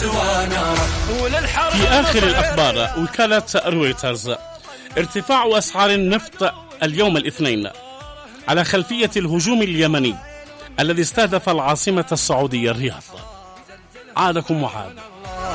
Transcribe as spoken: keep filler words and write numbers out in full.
في آخر الأخبار، وكالة رويترز: ارتفاع أسعار النفط اليوم الاثنين على خلفية الهجوم اليمني الذي استهدف العاصمة السعودية الرياض. عادكم وعاد.